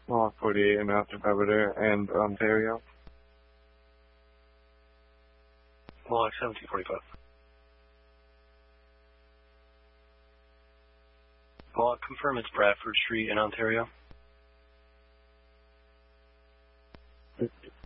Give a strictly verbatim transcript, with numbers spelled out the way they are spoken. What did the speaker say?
Block forty-eight in Mountain Belvedere and Ontario. Block seventeen forty-five. Block, confirm it's Bradford Street in Ontario. Okay.